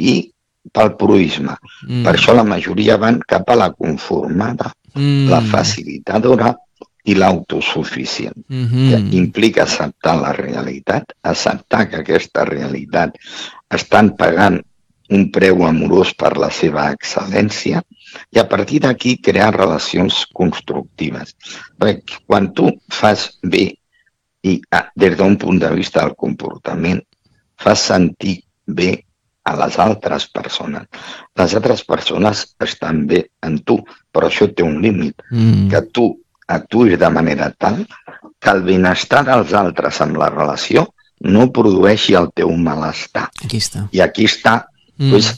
i pel proisme. Per això la majoria van cap a la conformada, la facilitadora i l'autosuficient, que implica acceptar la realitat, acceptar que aquesta realitat estan pagant un preu amorós per la seva excel·lència i a partir d'aquí crear relacions constructives. Perquè quan tu fas bé i des d'un punt de vista del comportament fas sentir bé a les altres persones. Les altres persones estan bé en tu, però això té un límit, que tu actuïs de manera tal que el benestar dels altres en la relació no produeixi el teu malestar. Aquí està. I aquí està pues,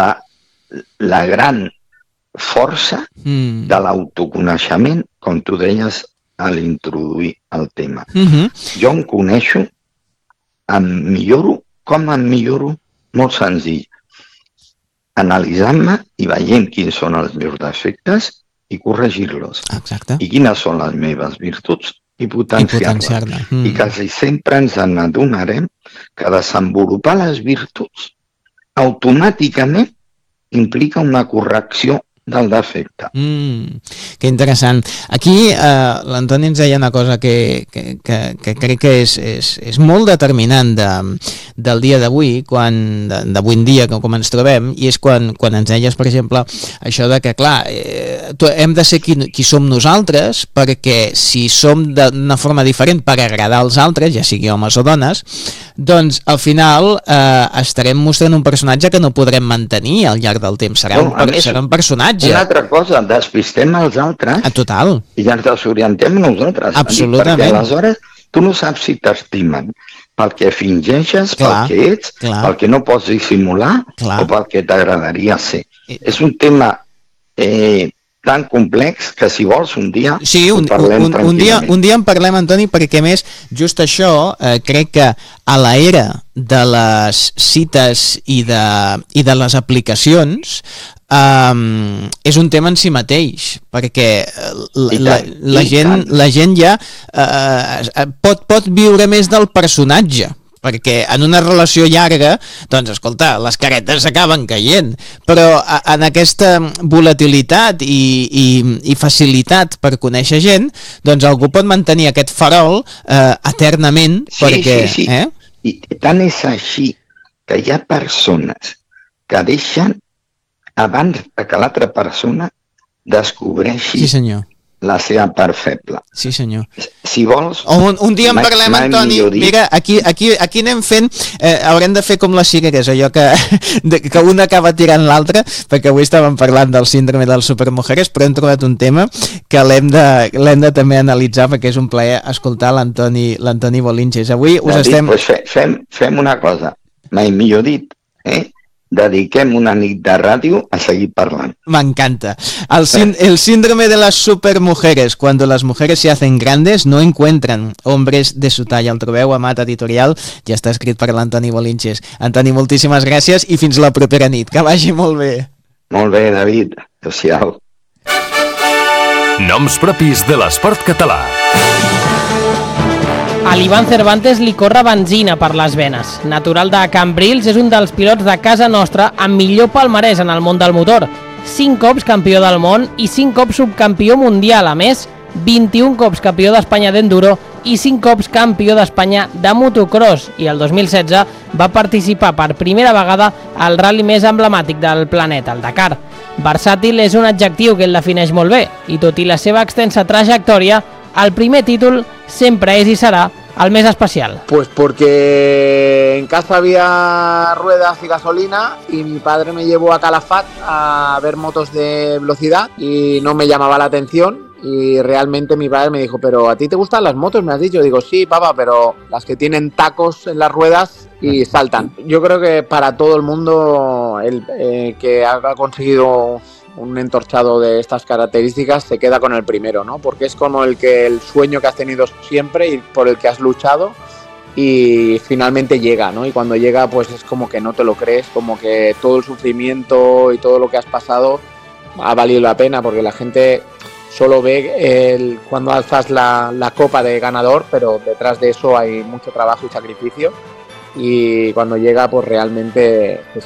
la gran força de l'autoconeixement, com tu deies a l'introduir el tema. Jo em coneixo, em milloro. Com em milloro? Molt senzill. Analitzant-me i veient quins són els meus defectes i corregir-los. Exacte. I quines són les meves virtuts i potenciar-les. I quasi sempre ens n'adonarem que desenvolupar les virtuts automàticament implica una correcció del defecte. Que interessant. Aquí l'Antoni ens deia una cosa que crec que és molt determinant del dia d'avui, d'avui en dia, com ens trobem, i és quan ens deies, per exemple, això de que, clar, hem de ser qui som nosaltres, perquè si som d'una forma diferent per agradar als altres, ja sigui homes o dones, doncs al final estarem mostrant un personatge que no podrem mantenir al llarg del temps. Serà un personatge. Una altra cosa, despistem els altres i ja ens desorientem nosaltres. Absolutament. Perquè aleshores tu no saps si t'estimen pel que fingeixes, pel que ets, pel que no pots dissimular o pel que t'agradaria ser. És un tema tan complex que si vols un dia parlem tranquil·lament. Un dia en parlem, Antoni, perquè a més just això crec que a l'era de les cites i de les aplicacions és un tema en si mateix, perquè la gent ja pot viure més del personatge, perquè en una relació llarga, doncs escolta, les caretes s'acaben caient, però en aquesta volatilitat i facilitat per conèixer gent, doncs algú pot mantenir aquest farol eternament, perquè... Sí. I tant és així que hi ha persones que deixen abans que l'altra persona descobreixi la seva part feble. Sí, senyor. Si vols... Un dia en parlem, Antoni. Mira, aquí anem fent... haurem de fer com les cireres, allò que una acaba tirant l'altra, perquè avui estàvem parlant del síndrome de les supermujeres, però hem trobat un tema que l'hem de també analitzar, perquè és un plaer escoltar l'Antoni Bolinches. Avui us estem... Pues fem una cosa, mai millor dit, dediquem una nit de ràdio a seguir parlant. M'encanta. El síndrome de las supermujeres. Cuando las mujeres se hacen grandes no encuentran hombres de su talla. El trobeu a Mat Editorial, ja està escrit per l'Antoni Bolinches. Antoni, moltíssimes gràcies i fins la propera nit. Que vagi molt bé. Molt bé, David. Adéu-siau. Noms propis de l'esport català. A l'Ivan Cervantes li corre benzina per les venes. Natural de Cambrils, és un dels pilots de casa nostra amb millor palmarès en el món del motor. 5 cops campió del món i 5 cops subcampió mundial. A més, 21 cops campió d'Espanya d'enduro i 5 cops campió d'Espanya de motocross. I el 2016 va participar per primera vegada al ral·li més emblemàtic del planeta, el Dakar. Versàtil és un adjectiu que el defineix molt bé, i tot i la seva extensa trajectòria, el primer títol sempre és i serà el més especial. Pues porque en casa había ruedas y gasolina y mi padre me llevó a Calafat a ver motos de velocidad y no me llamaba la atención y realmente mi padre me dijo, pero ¿a ti te gustan las motos? Me has dicho. Digo, sí, papá, pero las que tienen tacos en las ruedas y saltan. Yo creo que para todo el mundo el que ha conseguido un entorchado de estas características se queda con el primero, ¿no? Porque es como el sueño que has tenido siempre y por el que has luchado y finalmente llega, ¿no? Y cuando llega, pues es como que no te lo crees, como que todo el sufrimiento y todo lo que has pasado ha valido la pena, porque la gente solo ve cuando alzas la copa de ganador, pero detrás de eso hay mucho trabajo y sacrificio, y cuando llega, pues realmente